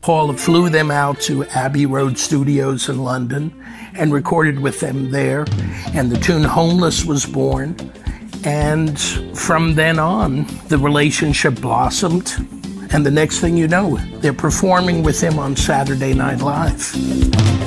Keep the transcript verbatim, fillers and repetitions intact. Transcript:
Paul flew them out to Abbey Road Studios in London and recorded with them there. And the tune Homeless was born. And from then on, the relationship blossomed. And the next thing you know, they're performing with him on Saturday Night Live.